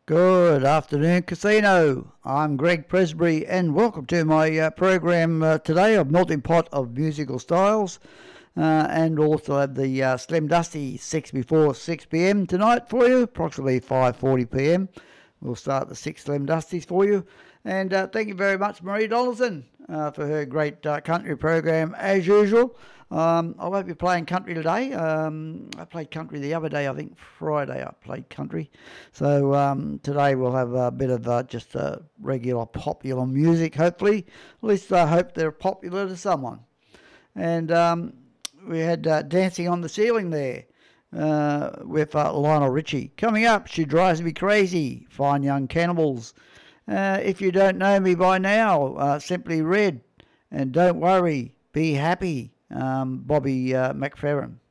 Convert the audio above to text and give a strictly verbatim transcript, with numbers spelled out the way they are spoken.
Good afternoon, Casino. I'm Greg Presbury, and welcome to my uh, program uh, today of Melting Pot of Musical Styles, uh, and also have the uh, Slim Dusty six before six p m tonight for you, approximately five forty p m. We'll start the six Slim Dusties for you, and uh, thank you very much, Marie Donaldson, uh, for her great uh, country program as usual. Um, I won't be playing country today. Um, I played country the other day. I think Friday I played country. So um, today we'll have a bit of uh, just uh, regular popular music, hopefully. At least I hope they're popular to someone. And um, we had uh, Dancing on the Ceiling there uh, with uh, Lionel Richie. Coming up, She Drives Me Crazy, Fine Young Cannibals. Uh, if you don't know me by now, uh, Simply Red. And Don't Worry, Be Happy. Um, Bobby uh, McFerrin.